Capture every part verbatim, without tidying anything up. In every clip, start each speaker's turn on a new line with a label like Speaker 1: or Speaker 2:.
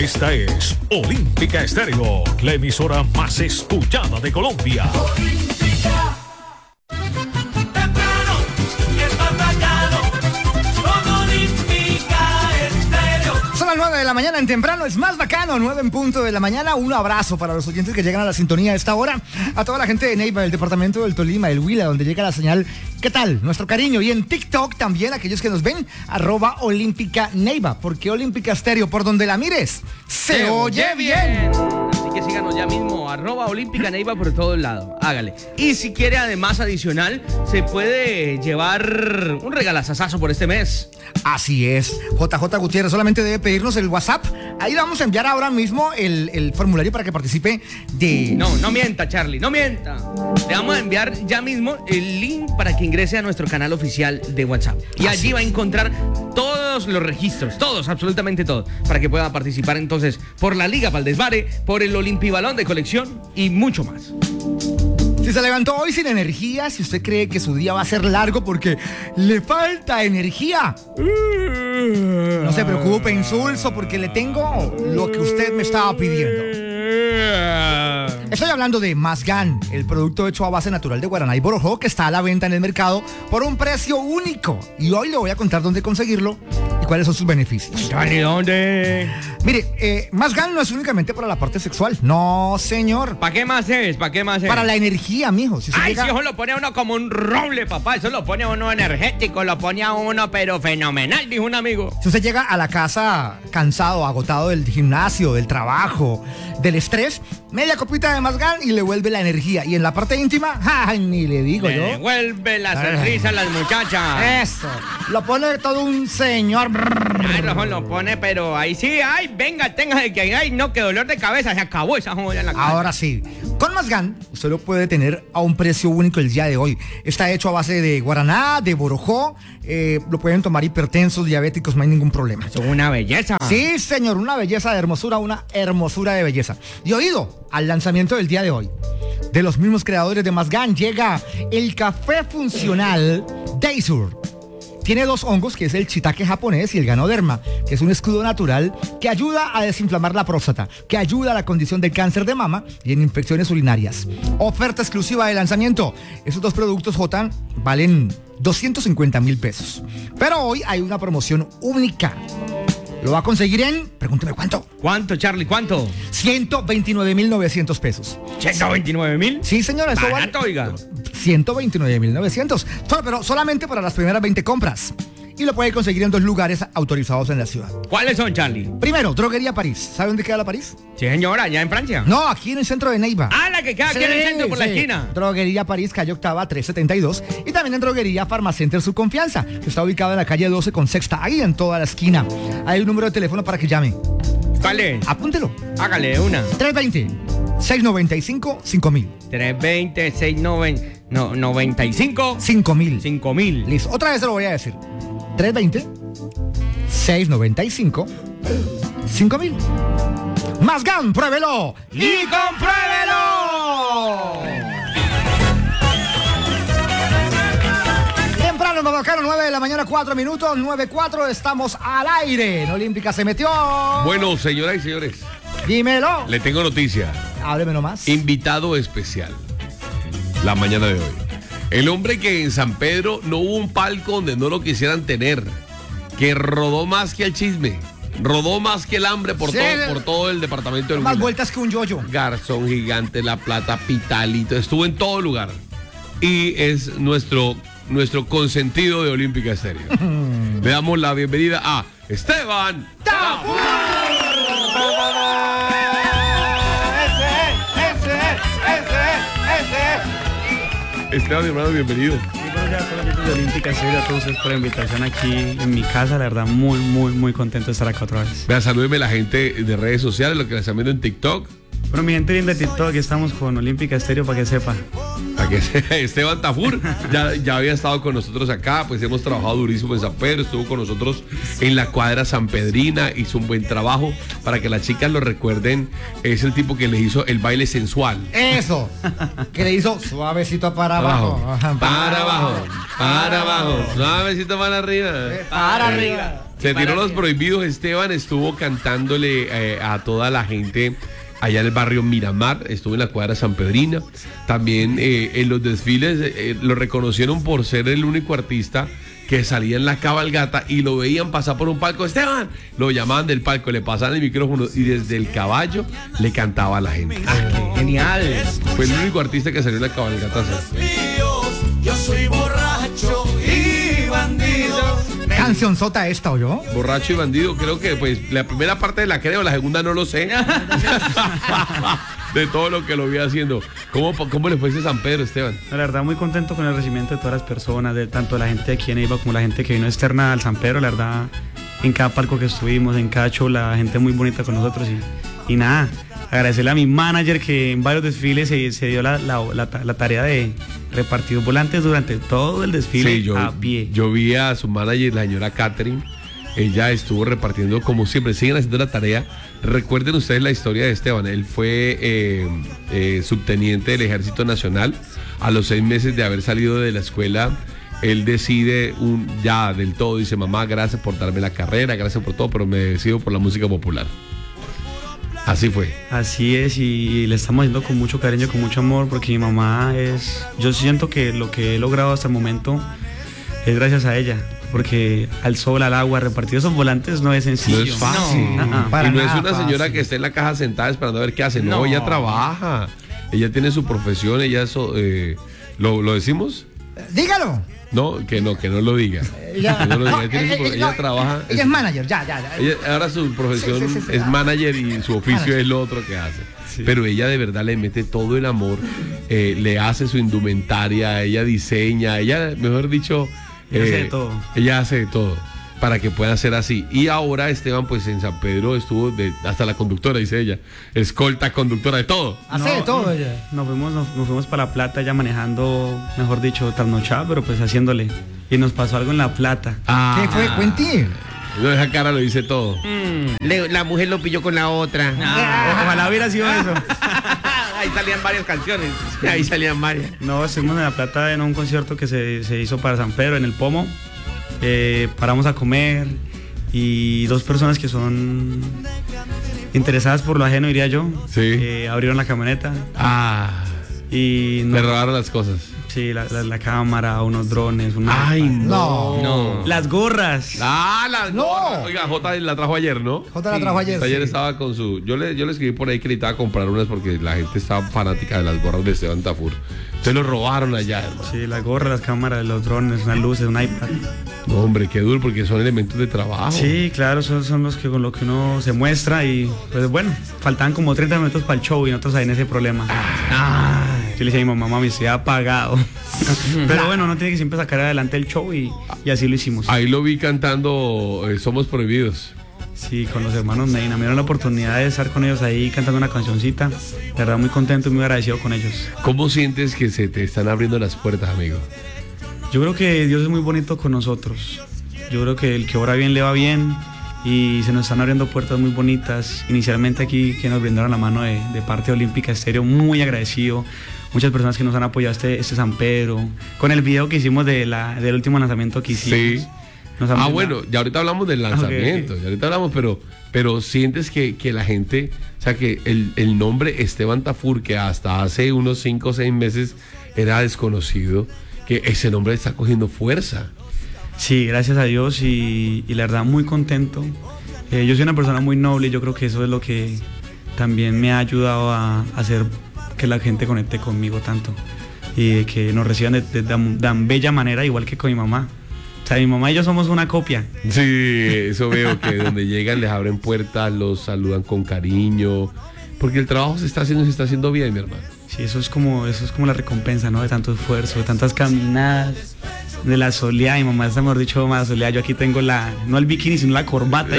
Speaker 1: Esta es Olímpica Estéreo, la emisora más escuchada de Colombia.
Speaker 2: Olímpica. Temprano y es más bacano con Olímpica Estéreo.
Speaker 3: Son las nueve de la mañana en temprano, es más bacano, nueve en punto de la mañana. Un abrazo para los oyentes que llegan a la sintonía a esta hora. A toda la gente de Neiva, del departamento del Tolima, el Huila, donde llega la señal. ¿Qué tal? Nuestro cariño. Y en TikTok también, aquellos que nos ven, arroba Olímpica Neiva. Porque Olímpica Estéreo, por donde la mires, se, se oye bien. bien.
Speaker 4: Así que síganos ya mismo, arroba Olímpica Neiva por todos lados. Hágale. Y si quiere, además, adicional, se puede llevar un regalazazazo por este mes.
Speaker 3: Así es. J J Gutiérrez solamente debe pedirnos el WhatsApp. Ahí le vamos a enviar ahora mismo el, el formulario para que participe de...
Speaker 4: No, no mienta, Charlie, no mienta. Le vamos a enviar ya mismo el link para que ingrese a nuestro canal oficial de WhatsApp. Y Así allí es. va a encontrar todos los registros, todos, absolutamente todos, para que pueda participar entonces por la Liga Valdesvare, por el Olimpibalón de colección y mucho más.
Speaker 3: Si se levantó hoy sin energía, si usted cree que su día va a ser largo porque le falta energía, no se preocupe, insulso, porque le tengo lo que usted me estaba pidiendo. Estoy hablando de Mazgan, el producto hecho a base natural de guaraná y borojó que está a la venta en el mercado por un precio único. Y hoy le voy a contar dónde conseguirlo y cuáles son sus beneficios.
Speaker 4: ¿Y dónde?
Speaker 3: Mire, eh, Mazgan no es únicamente para la parte sexual. No, señor.
Speaker 4: ¿Para qué más es? ¿Para qué más es?
Speaker 3: Para la energía, mijo.
Speaker 4: Si Ay, llega... si eso lo pone a uno como un roble, papá. Eso lo pone a uno energético, lo pone a uno, pero fenomenal, dijo un amigo.
Speaker 3: Si usted llega a la casa cansado, agotado del gimnasio, del trabajo, del estrés, media copita de Mazgan y le vuelve la energía. Y en la parte íntima, ¡ay, ni le digo
Speaker 4: le
Speaker 3: yo!
Speaker 4: Le devuelve la sonrisa a las muchachas.
Speaker 3: Eso. Lo pone todo un señor.
Speaker 4: Ay, Rojo, lo pone, pero ahí sí, ay, venga, tenga de que ay, no, que dolor de cabeza, se acabó esa joya en la cabeza.
Speaker 3: Ahora sí. Con Mazgan, usted lo puede tener a un precio único el día de hoy. Está hecho a base de guaraná, de borojó. Eh, lo pueden tomar hipertensos, diabéticos, no hay ningún problema.
Speaker 4: Es una belleza.
Speaker 3: Sí, señor, una belleza de hermosura, una hermosura de belleza. Y oído, al lanzamiento del día de hoy, de los mismos creadores de Mazgan, llega el café funcional Daysur. Tiene dos hongos, que es el shiitake japonés y el ganoderma, que es un escudo natural que ayuda a desinflamar la próstata, que ayuda a la condición del cáncer de mama y en infecciones urinarias. Oferta exclusiva de lanzamiento. Esos dos productos, J, valen doscientos cincuenta mil pesos. Pero hoy hay una promoción única. Lo va a conseguir en, pregúnteme cuánto.
Speaker 4: ¿Cuánto, Charlie? ¿Cuánto?
Speaker 3: ciento veintinueve mil novecientos pesos.
Speaker 4: ¿ciento veintinueve mil?
Speaker 3: Sí, señora, eso
Speaker 4: Barato,
Speaker 3: vale.
Speaker 4: Oiga.
Speaker 3: ciento veintinueve mil novecientos. Pero solamente para las primeras veinte compras. Y lo puede conseguir en dos lugares autorizados en la ciudad.
Speaker 4: ¿Cuáles son, Charlie?
Speaker 3: Primero, Droguería París. ¿Sabe dónde queda la París?
Speaker 4: Sí, señora, allá en Francia.
Speaker 3: No, aquí en el centro de Neiva.
Speaker 4: Ah, la que queda aquí sí, en el centro por sí. la esquina.
Speaker 3: Droguería París, calle Octava, trescientos setenta y dos. Y también en Droguería Farmacenter Su Confianza, que está ubicado en la calle doce con Sexta, ahí en toda la esquina. Hay un número de teléfono para que llame.
Speaker 4: ¿Cuál es?
Speaker 3: Apúntelo.
Speaker 4: Hágale una.
Speaker 3: tres veinte, seiscientos noventa y cinco, cinco mil.
Speaker 4: tres veinte, seiscientos noventa y cinco.
Speaker 3: cinco mil.
Speaker 4: cinco mil.
Speaker 3: Listo. Otra vez se lo voy a decir. tres veinte, seiscientos noventa y cinco, cinco mil. Mazgan, pruébelo
Speaker 4: y compruébelo.
Speaker 3: Temprano, Mabacano, nueve de la mañana, cuatro minutos, nueve cuatro, estamos al aire. En Olímpica se metió.
Speaker 5: Bueno, señoras y señores.
Speaker 3: Dímelo.
Speaker 5: Le tengo noticia.
Speaker 3: Ábreme nomás.
Speaker 5: Invitado especial. La mañana de hoy. El hombre que en San Pedro no hubo un palco donde no lo quisieran tener. Que rodó más que el chisme. Rodó más que el hambre por, sí, todo, por todo el departamento del
Speaker 3: Más
Speaker 5: Huila.
Speaker 3: vueltas que un yoyo.
Speaker 5: Garzón, Gigante, La Plata, Pitalito. Estuvo en todo lugar. Y es nuestro, nuestro consentido de Olímpica Estéreo. Le damos la bienvenida a Esteban Tafur. Esteban, mi hermano, bienvenido.
Speaker 6: Gracias a todos los amigos de Olímpica Estéreo, a todos ustedes por la invitación aquí en mi casa. La verdad, muy, muy, muy contento de estar acá otra vez.
Speaker 5: Vea, salúdeme la gente de redes sociales, lo que la están viendo en TikTok.
Speaker 6: Bueno, mi gente linda de TikTok, aquí estamos con Olímpica Estéreo para que sepa.
Speaker 5: Para que sepa, Esteban Tafur ya, ya había estado con nosotros acá, pues hemos trabajado durísimo en San Pedro, estuvo con nosotros en la cuadra sanpedrina, hizo un buen trabajo, para que las chicas lo recuerden, es el tipo que les hizo el baile sensual.
Speaker 3: Eso, que le hizo suavecito para abajo,
Speaker 5: abajo para abajo, para abajo, suavecito para arriba,
Speaker 3: para arriba.
Speaker 5: Se tiró
Speaker 4: para
Speaker 5: los
Speaker 4: que-
Speaker 5: prohibidos. Esteban estuvo cantándole eh, a toda la gente allá en el barrio Miramar, estuvo en la cuadra San Pedrina. También eh, en los desfiles eh, lo reconocieron por ser el único artista que salía en la cabalgata y lo veían pasar por un palco. Esteban, lo llamaban del palco, le pasaban el micrófono y desde el caballo le cantaba a la gente.
Speaker 4: Genial.
Speaker 5: Fue el único artista que salió en la cabalgata así.
Speaker 2: Yo soy borracho y bandido.
Speaker 3: Canción sota esta, ¿o yo?
Speaker 5: Borracho y bandido, creo que pues la primera parte la creo, la segunda no lo sé. De todo lo que lo vi haciendo. ¿Cómo, cómo le fue ese San Pedro, Esteban?
Speaker 6: La verdad, muy contento con el recibimiento de todas las personas, de tanto la gente de aquí en Neiva como la gente que vino externa al San Pedro. La verdad, en cada palco que estuvimos, en cada show, la gente muy bonita con nosotros. Y, y nada, agradecerle a mi manager que en varios desfiles se, se dio la, la, la, la tarea de repartir volantes durante todo el desfile
Speaker 5: Sí, yo,
Speaker 6: a pie.
Speaker 5: yo vi a su manager, la señora Catherine. Ella estuvo repartiendo como siempre, siguen haciendo la tarea. Recuerden ustedes la historia de Esteban. Él fue eh, eh, subteniente del Ejército Nacional. A los seis meses de haber salido de la escuela, él decide un, ya del todo, dice: mamá, gracias por darme la carrera, gracias por todo, pero me decido por la música popular. Así fue.
Speaker 6: Así es, y le estamos haciendo con mucho cariño, con mucho amor, porque mi mamá es... Yo siento que lo que he logrado hasta el momento es gracias a ella, porque al sol, al agua, repartir esos volantes no es sencillo.
Speaker 5: No es fácil.
Speaker 6: No, no,
Speaker 3: para
Speaker 5: y no es
Speaker 3: nada
Speaker 5: una señora
Speaker 3: fácil.
Speaker 5: que esté en la caja sentada esperando a ver qué hace. No,
Speaker 4: No.
Speaker 5: ella trabaja. Ella tiene su profesión, ella eso... Eh, ¿lo, ¿Lo decimos?
Speaker 3: Dígalo.
Speaker 5: No, que no, que no lo diga.
Speaker 3: Ella,
Speaker 5: Que no lo diga.
Speaker 3: no,
Speaker 5: Ella, tiene su pro-
Speaker 3: eh,
Speaker 5: ella
Speaker 3: no,
Speaker 5: trabaja.
Speaker 3: Ella es manager, ya, ya, ya.
Speaker 5: ella- ahora su profesión
Speaker 3: Sí, sí, sí, sí.
Speaker 5: es manager y su oficio
Speaker 3: Manager.
Speaker 5: es lo otro que hace.
Speaker 6: Sí.
Speaker 5: Pero ella de verdad le mete todo el amor, eh, le hace su indumentaria, ella diseña, ella, mejor dicho,
Speaker 6: Ella hace de todo.
Speaker 5: Ella hace de todo para que pueda ser así. Y ahora Esteban, pues en San Pedro estuvo de, hasta la conductora, dice ella, escolta, conductora, de todo.
Speaker 3: Hace de todo ella.
Speaker 6: Nos fuimos, nos, nos fuimos para La Plata ya manejando, mejor dicho, trasnochada, pero pues haciéndole. Y nos pasó algo en La Plata.
Speaker 3: ¿Qué fue? Cuente.
Speaker 5: No, esa cara lo dice todo.
Speaker 4: Le- la mujer lo pilló con la otra.
Speaker 6: O- Ojalá hubiera sido eso.
Speaker 4: Ahí salían varias canciones. Ahí salían varias.
Speaker 6: No, estuvimos en La Plata en un concierto que se, se hizo para San Pedro, en el Pomo. Eh, paramos a comer y dos personas que son interesadas por lo ajeno, diría yo,
Speaker 5: Sí.
Speaker 6: eh, abrieron la camioneta
Speaker 5: Ah,
Speaker 6: y
Speaker 5: le
Speaker 6: nos-
Speaker 5: robaron las cosas.
Speaker 6: sí, la, la- la cámara, unos drones, una
Speaker 5: Ay,
Speaker 3: No.
Speaker 4: No.
Speaker 6: las gorras.
Speaker 5: Ah, la
Speaker 3: No.
Speaker 5: gorra. Oiga, J la trajo ayer, ¿no?
Speaker 3: Jota la trajo ayer.
Speaker 5: Ayer
Speaker 3: sí.
Speaker 5: estaba con su. Yo le, yo le escribí por ahí que necesitaba comprar unas porque la gente estaba fanática de las gorras de Esteban Tafur. Entonces lo robaron allá, hermano.
Speaker 6: Sí, las gorras, las cámaras, los drones, unas luces, un iPad.
Speaker 5: No, hombre, qué duro porque son elementos de trabajo.
Speaker 6: Sí, claro, son, son los que con lo que uno se muestra y pues bueno, faltaban como treinta minutos para el show y nosotros ahí en ese problema. Yo le decía a mi mamá, mami, estoy apagado. Pero bueno, uno tiene que siempre sacar adelante el show y, y así lo hicimos.
Speaker 5: Ahí lo vi cantando eh, Somos Prohibidos.
Speaker 6: Sí, con los hermanos Medina. Me dieron la oportunidad de estar con ellos ahí cantando una cancioncita. De verdad, muy contento y muy agradecido con ellos.
Speaker 5: ¿Cómo sientes que se te están abriendo las puertas, amigo?
Speaker 6: Yo creo que Dios es muy bonito con nosotros. Yo creo que el que obra bien le va bien y se nos están abriendo puertas muy bonitas. Inicialmente aquí que nos brindaron la mano de, de parte de Olímpica Estéreo, muy agradecido. Muchas personas que nos han apoyado este, este San Pedro. Con el video que hicimos de la, del último lanzamiento que hicimos.
Speaker 5: Sí.
Speaker 6: Nos han
Speaker 5: Ah,
Speaker 6: brindado-
Speaker 5: bueno, ya ahorita hablamos del lanzamiento,
Speaker 6: ok.
Speaker 5: ya ahorita hablamos, pero, pero sientes que, que la gente, o sea, que el, el nombre Esteban Tafur, que hasta hace unos cinco o seis meses era desconocido, que ese nombre está cogiendo fuerza.
Speaker 6: Sí, gracias a Dios y, y la verdad muy contento. Eh, yo soy una persona muy noble y yo creo que eso es lo que también me ha ayudado a, a hacer que la gente conecte conmigo tanto y que nos reciban de, de tan, tan bella manera, igual que con mi mamá. O sea, mi mamá y yo somos una copia.
Speaker 5: Sí, eso veo que donde llegan les abren puertas, los saludan con cariño, porque el trabajo se está haciendo y se está haciendo bien, mi hermano.
Speaker 6: Sí, eso es como, eso es como la recompensa, ¿no? De tanto esfuerzo, de tantas caminadas, de la soleada. Mi mamá está, mejor dicho, más soleada. Yo aquí tengo la, no el bikini, sino la corbata.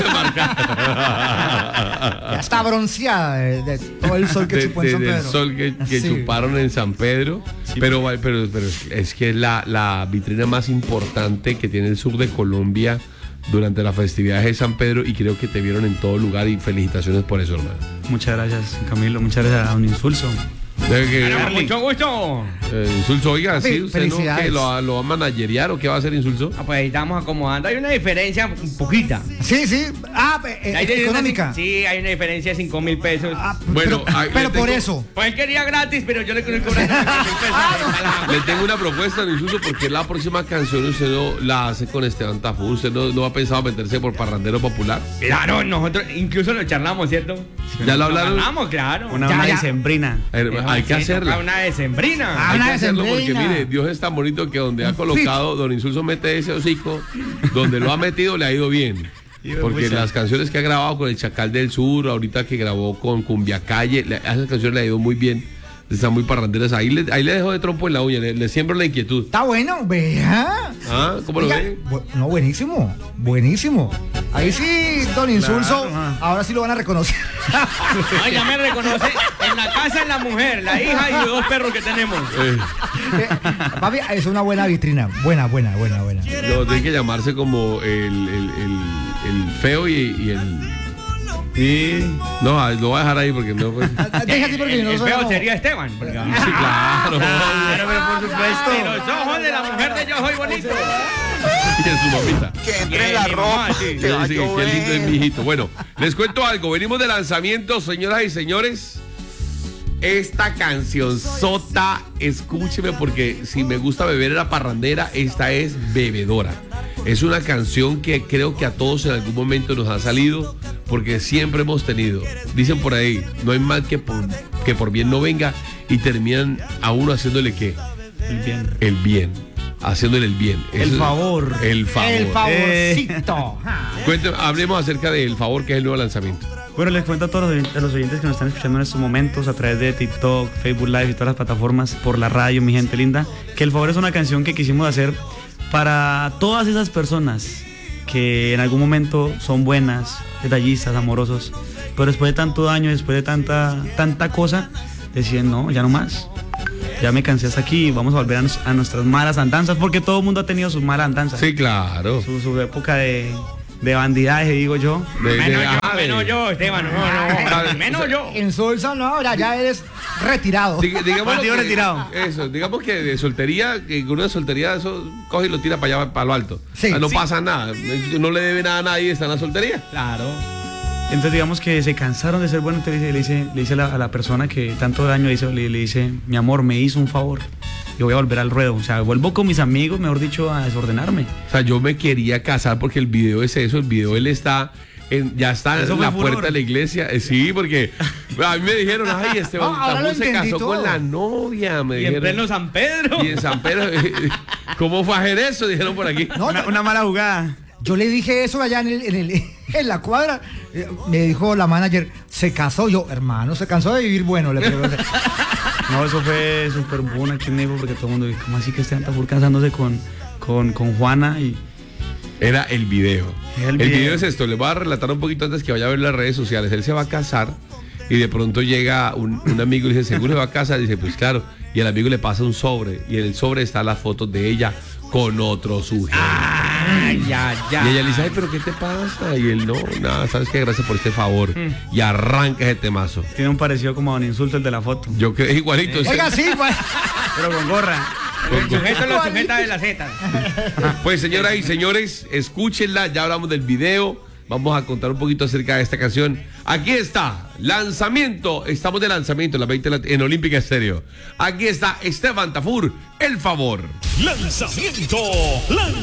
Speaker 3: Ya está bronceada de, de todo el sol que
Speaker 5: De-
Speaker 3: chupó en
Speaker 5: de-
Speaker 3: San
Speaker 5: del
Speaker 3: Pedro.
Speaker 5: sol que, que
Speaker 3: Sí.
Speaker 5: chuparon en San Pedro, pero, pero, pero es que es la, la vitrina más importante que tiene el sur de Colombia durante las festividades de San Pedro y creo que te vieron en todo lugar y felicitaciones por eso, hermano.
Speaker 6: Muchas gracias, Camilo. Muchas gracias a Un Insulso.
Speaker 5: De que-
Speaker 4: Bueno, mucho gusto.
Speaker 5: Eh, Insulso, oiga,
Speaker 3: Fe-
Speaker 5: sí, usted no,
Speaker 3: felicidades.
Speaker 5: ¿qué, lo, va- lo va a managerear o qué va a hacer Insulso?
Speaker 4: Ah, pues ahí estamos acomodando. Hay una diferencia un poquita.
Speaker 3: Sí, sí. Ah, eh,
Speaker 4: Hay de-
Speaker 3: económica.
Speaker 4: Sí, hay una diferencia de cinco mil pesos.
Speaker 3: Ah,
Speaker 5: Bueno,
Speaker 3: pero,
Speaker 5: ahí
Speaker 3: pero
Speaker 5: le
Speaker 3: por
Speaker 5: tengo-
Speaker 3: eso.
Speaker 4: Pues él quería gratis, pero yo le estoy cobrando cinco mil pesos.
Speaker 5: Le tengo una propuesta en Insulso porque la próxima canción usted no la hace con Esteban Tafú. ¿Usted no, no ha pensado meterse por parrandero popular?
Speaker 4: Claro, nosotros incluso lo charlamos, ¿cierto?
Speaker 5: ¿Ya lo hablaron?
Speaker 4: Hablamos, claro.
Speaker 6: Una,
Speaker 3: Ya,
Speaker 6: una
Speaker 3: ya.
Speaker 6: sembrina.
Speaker 5: Eh, hay que
Speaker 4: Sí,
Speaker 5: hacerla.
Speaker 4: toca una decembrina.
Speaker 3: Ah,
Speaker 5: Hay
Speaker 3: una
Speaker 5: que hacerlo porque
Speaker 3: decembrina.
Speaker 5: mire, Dios es tan bonito que donde ha colocado, don Insulso mete ese hocico, donde lo ha metido le ha ido bien. Porque
Speaker 6: Pucha.
Speaker 5: las canciones que ha grabado con el Chacal del Sur, ahorita que grabó con Cumbia Calle, le- a esas canciones le ha ido muy bien. Están muy parranderas. Ahí le, ahí le dejo de trompo en la uña, le, le siembro la inquietud.
Speaker 3: Está bueno, vea.
Speaker 5: ¿Ah? ¿Cómo lo
Speaker 3: Oiga,
Speaker 5: ve?
Speaker 3: bu- no, buenísimo, buenísimo. Ahí sí, don Insulso,
Speaker 6: Claro, ah.
Speaker 3: ahora sí lo van a reconocer.
Speaker 4: Ay, ya me reconoce. En la casa es la mujer, la hija y los dos perros que tenemos.
Speaker 5: Eh,
Speaker 3: Eh, Papi, es una buena vitrina. Buena, buena, buena, buena.
Speaker 5: no, tiene que llamarse como el, el, el, el feo y, y el...
Speaker 6: Sí.
Speaker 5: No, ah, lo voy a dejar ahí porque no... Pues...
Speaker 3: Ah, Deja así porque
Speaker 4: El,
Speaker 3: yo no
Speaker 4: el
Speaker 3: soy
Speaker 4: feo
Speaker 3: como-
Speaker 4: sería Esteban. porque-
Speaker 5: Sí, claro.
Speaker 6: Claro, pero por supuesto.
Speaker 4: De los ojos de la mujer de Yo Soy Bonito.
Speaker 5: Y en su mamita.
Speaker 7: Que entre
Speaker 4: Bien,
Speaker 7: la
Speaker 4: mi
Speaker 7: ropa.
Speaker 4: mamá, sí.
Speaker 7: Te va a
Speaker 5: Sí, sí, qué
Speaker 7: llover.
Speaker 5: lindo es mi hijito. Bueno, les cuento algo. Venimos de lanzamiento, señoras y señores. Esta canción sota, escúcheme porque si me gusta beber era parrandera, esta es bebedora. Es una canción que creo que a todos en algún momento nos ha salido porque siempre hemos tenido. Dicen por ahí, no hay mal que por, que por bien no venga y terminan a uno haciéndole qué?
Speaker 6: El bien.
Speaker 5: El bien. Haciéndole el bien.
Speaker 6: El
Speaker 5: Eso es-
Speaker 6: favor.
Speaker 5: El favor.
Speaker 3: El favorcito. Ah.
Speaker 5: Cuénteme, hablemos acerca del favor que es el nuevo lanzamiento.
Speaker 6: Bueno, les cuento a todos los oyentes, a los oyentes que nos están escuchando en estos momentos a través de TikTok, Facebook Live y todas las plataformas, por la radio, mi gente linda, que El Favor es una canción que quisimos hacer para todas esas personas que en algún momento son buenas, detallistas, amorosos, pero después de tanto daño, después de tanta, tanta cosa, deciden, no, ya no más. Ya me cansé hasta aquí, vamos a volver a, nos- a nuestras malas andanzas, porque todo el mundo ha tenido sus malas andanzas.
Speaker 5: Sí, claro.
Speaker 6: Su, su época de, de bandidaje, digo yo.
Speaker 5: De- de-
Speaker 4: Menos yo,
Speaker 5: ajá, de-
Speaker 4: menos yo, Esteban. No, no. Menos yo.
Speaker 3: En Solsa no, ahora ya eres retirado.
Speaker 5: Diga- digamos lo
Speaker 6: Bandido
Speaker 5: que-
Speaker 6: retirado.
Speaker 5: Eso, digamos que de soltería, que uno de soltería eso coge y lo tira para allá, para lo alto.
Speaker 3: Sí,
Speaker 5: O sea, no
Speaker 3: sí.
Speaker 5: pasa nada. No le debe nada a nadie, está en la soltería.
Speaker 4: Claro.
Speaker 6: Entonces digamos que se cansaron de ser buenos, entonces le dice, le dice, le dice a, la, a la persona que tanto daño hizo, le, le dice, mi amor, me hizo un favor, yo voy a volver al ruedo, o sea, vuelvo con mis amigos, mejor dicho, a desordenarme.
Speaker 5: O sea, yo me quería casar porque el video es eso, el video él está en- ya está
Speaker 6: Eso
Speaker 5: en
Speaker 6: fue
Speaker 5: la
Speaker 6: furor.
Speaker 5: puerta de la iglesia. Eh, Sí, porque a mí me dijeron, ay, Esteban
Speaker 3: No, ahora lo
Speaker 5: Tafú se
Speaker 3: entendí
Speaker 5: casó
Speaker 3: todo.
Speaker 5: con la novia, me
Speaker 4: Y en
Speaker 5: dijeron.
Speaker 4: pleno San Pedro.
Speaker 5: Y en San Pedro, ¿cómo fue a hacer eso? Dijeron por aquí.
Speaker 3: No,
Speaker 6: Una, una mala jugada.
Speaker 3: yo le dije eso allá en, el, en, el- en la cuadra. Eh, Me dijo la manager, se casó. Yo, hermano, se cansó de vivir bueno. Le pregunté.
Speaker 6: No, eso fue súper bueno aquí en Neighbor porque todo el mundo dice, ¿cómo así que Esteban Tafur casándose con, con, con Juana? Y
Speaker 5: Era el video.
Speaker 6: El
Speaker 5: El,
Speaker 6: video.
Speaker 5: video es esto, les voy a relatar un poquito antes que vaya a ver las redes sociales. Él se va a casar y de pronto llega un, un amigo y le dice, ¿seguro se va a casar? Y dice, pues claro. Y el amigo le pasa un sobre y en el sobre están las fotos de ella con otro sujeto.
Speaker 4: Ay, ya, ya.
Speaker 5: Y ella le dice, ay, pero ¿qué te pasa? Y él, no, nada, ¿sabes qué? Gracias por este favor. Y arranca ese temazo.
Speaker 6: tiene un parecido como a Don Insulto el de la foto,
Speaker 5: Yo quedé igualito.
Speaker 3: Oiga, sí, pues.
Speaker 6: pero con gorra.
Speaker 4: El sujeto lo sujeta de la Z.
Speaker 5: Pues señoras y señores, escúchenla, ya hablamos del video, vamos a contar un poquito acerca de esta canción. Aquí está, lanzamiento, estamos de lanzamiento en la veinte lat- en Olímpica Estéreo. Aquí está Esteban Tafur, El Favor.
Speaker 1: Lanzamiento. Lanzamiento.